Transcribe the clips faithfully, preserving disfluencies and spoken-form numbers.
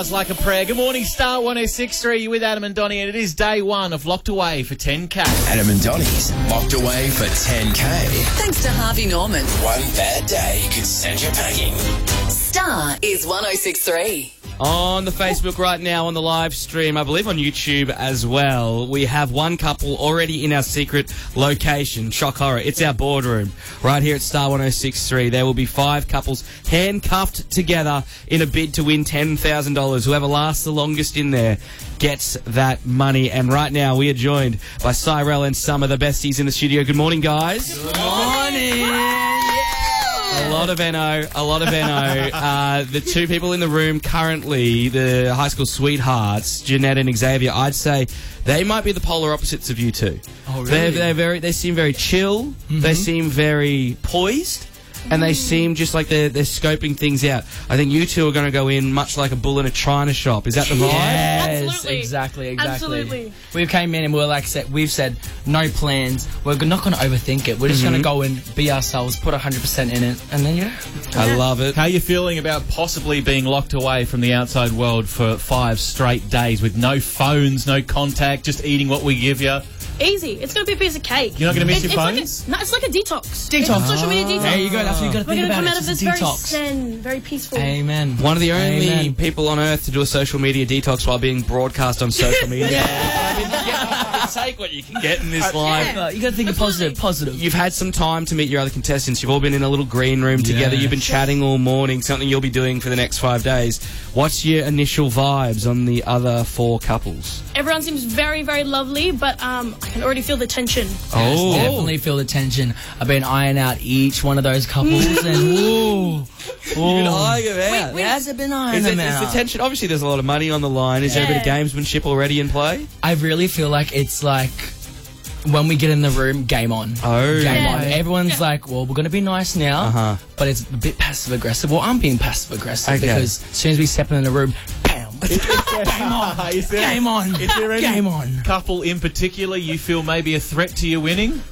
Stars like a prayer. Good morning, Star one oh six point three. You're with Adam and Donnie, and it is day one of Locked Away for ten K. Adam and Donnie's Locked Away for ten K. Thanks to Harvey Norman. One bad day could send you packing. Star is one oh six point three. On the Facebook right now, on the live stream, I believe on YouTube as well, we have one couple already in our secret location. Shock horror. It's our boardroom right here at Star one oh six point three. There will be five couples handcuffed together in a bid to win ten thousand dollars. Whoever lasts the longest in there gets that money. And right now, we are joined by Cyrell and Summer, the besties in the studio. Good morning, guys. Good morning. A lot of N O, a lot of N O. Uh, the two people in the room currently, the high school sweethearts, Jeanette and Xavier, I'd say they might be the polar opposites of you two. Oh, really? They're, they're very, they seem very chill, mm-hmm. They seem very poised, and they seem just like they're, they're scoping things out. I think you two are going to go in much like a bull in a china shop. Is that the vibe? Yes, Absolutely. exactly, exactly. Absolutely. We came in and we were like, we've said no plans. We're not going to overthink it. We're just Mm-hmm. going to go and be ourselves, put one hundred percent in it, and then, yeah. I love it. How are you feeling about possibly being locked away from the outside world for five straight days with no phones, no contact, just eating what we give you? Easy. It's going to be a piece of cake. You're not going to miss It's- your it's phones? Like a, no, it's like a detox. Detox. It's a social media detox. There you go. That's what you got to We're think going to about. come it. out of It's this a very detox. zen, very peaceful. Amen. One of the only Amen. people on earth to do a social media detox while being broadcast on social media. I mean, you, get, you take what you can get in this life. Uh, you got to think of positive, positive. You've had some time to meet your other contestants. You've all been in a little green room together. Yes. You've been chatting all morning, something you'll be doing for the next five days. What's your initial vibes on the other four couples? Everyone seems very, very lovely, but um, I can already feel the tension. Oh. Definitely feel the tension. I've been eyeing out each one of those couples, and ooh, You can eye them out. How's it been eyeing Is, it, them is out? the tension... Obviously, there's a lot of money on the line. Is there a bit of Yeah. gamesmanship already in play? I really feel like it's like when we get in the room, game on. Oh. Game Yeah. on. Everyone's like, well, we're going to be nice now, Uh-huh. but it's a bit passive aggressive. Well, I'm being passive aggressive Okay. because as soon as we step in the room, bam, game on, Is there, game on, is there any game on. couple in particular you feel may be a threat to you winning?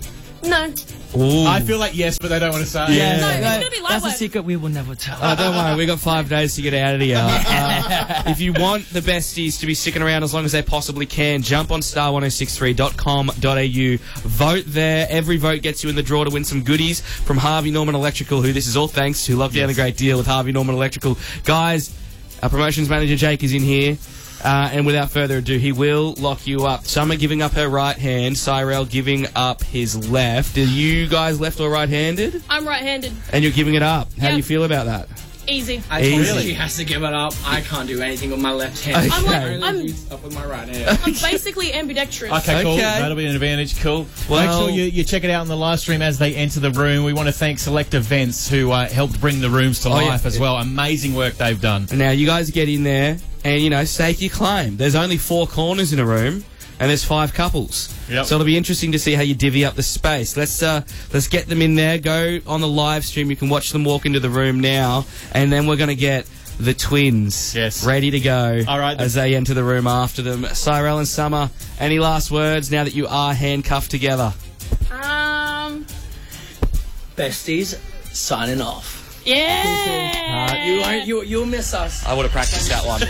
No. Ooh. I feel like yes, but they don't want to say. Yeah. No, No, it's going to be That's a lightweight. secret we will never tell. Oh, don't worry, we got five days to get out of here. Uh, if you want the besties to be sticking around as long as they possibly can, jump on star one oh six three dot com dot a u. Vote there. Every vote gets you in the draw to win some goodies from Harvey Norman Electrical, who this is all thanks to. Locked down a great deal with Harvey Norman Electrical. Guys, our promotions manager Jake is in here. Uh, and without further ado, he will lock you up. Summer giving up her right hand, Cyrell giving up his left. Are you guys left or right-handed? I'm right-handed. And you're giving it up. How do Yep. you feel about that? Easy. I told Easy. her she has to give it up. I can't do anything with my left hand. Okay. I'm like, I only I'm, do stuff with my right hand. I'm basically ambidextrous. Okay, cool. Okay. That'll be an advantage. Cool. Well- Make sure you, you check it out on the live stream as they enter the room. We want to thank Select Events who uh, helped bring the rooms to Oh, yeah. life as well. Amazing work they've done. Now, you guys get in there and, you know, stake your claim. There's only four corners in a room and there's five couples. Yep. So it'll be interesting to see how you divvy up the space. Let's uh, let's get them in there. Go on the live stream. You can watch them walk into the room now. And then we're going to get the twins Yes. ready to go All right, as they enter the room after them. Cyrell and Summer, any last words now that you are handcuffed together? Um, Besties, signing off. yeah. Uh, you won't. You you'll miss us. I would have practiced that one.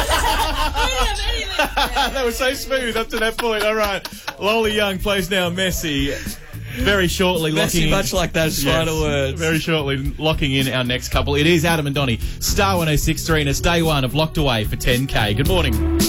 That was so smooth up to that point. All right. Lola Young plays now Messi. Very shortly locking Messi, in. much like those final words. Very shortly locking in our next couple. It is Adam and Donnie. Star one oh six point three and it's day one of Locked Away for ten K. Good morning.